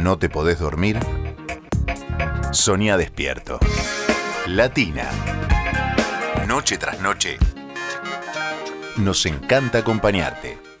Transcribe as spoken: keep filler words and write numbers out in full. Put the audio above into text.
¿No te podés dormir? Soñá despierto. Latina. Noche tras noche. Nos encanta acompañarte.